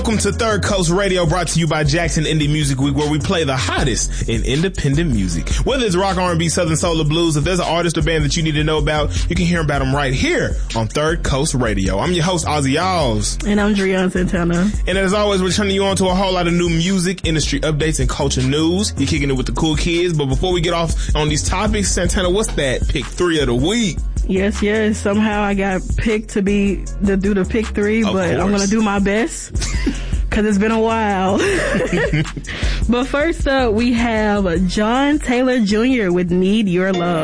Welcome to Third Coast Radio, brought to you by Jackson Indie Music Week, where we play the hottest in independent music. Whether it's rock, R&B, Southern Soul, or blues, if there's an artist or band that you need to know about, you can hear about them right here on Third Coast Radio. I'm your host, Ozzy Alls. And I'm Drian Santana. And as always, we're turning you on to a whole lot of new music, industry updates, and culture news. You're kicking it with the cool kids. But before we get off on these topics, Santana, what's that pick 3 of the week? Yes. Somehow I got picked to do the pick 3, but I'm going to do my best because it's been a while. But first up, we have John Taylor Jr. with Need Your Love.